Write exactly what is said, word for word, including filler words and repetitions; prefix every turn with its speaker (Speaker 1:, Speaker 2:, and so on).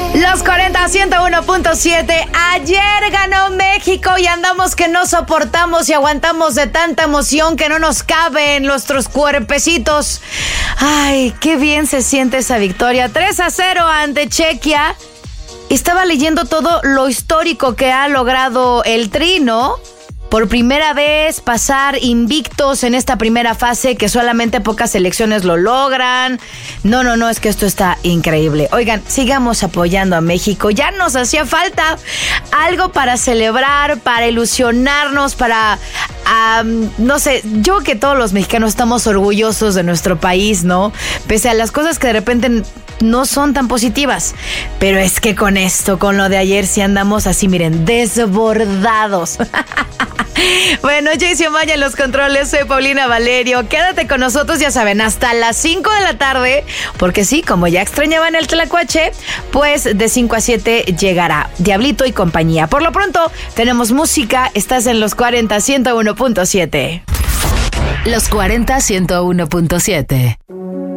Speaker 1: Los cuarenta, ciento uno punto siete. Ayer ganó México y andamos que no soportamos y aguantamos de tanta emoción que no nos cabe en nuestros cuerpecitos. Ay, qué bien se siente esa victoria. tres a cero ante Chequia. Estaba leyendo todo lo histórico que ha logrado el Tri, ¿no? Por primera vez pasar invictos en esta primera fase, que solamente pocas selecciones lo logran. No, no, no, es que esto está increíble. Oigan, sigamos apoyando a México. Ya nos hacía falta algo para celebrar, para ilusionarnos, para... Um, no sé, yo que todos los mexicanos estamos orgullosos de nuestro país, ¿no? Pese a las cosas que de repente no son tan positivas. Pero es que con esto, con lo de ayer, sí andamos así, miren, desbordados. Bueno, Jaycee Omaña en los controles, soy Paulina Valerio. Quédate con nosotros, ya saben, hasta las cinco de la tarde, porque sí, como ya extrañaban el tlacuache, pues de cinco a siete llegará Diablito y compañía. Por lo pronto, tenemos música, estás en los cuarenta, ciento uno punto siete.
Speaker 2: Los cuarenta, ciento uno punto siete.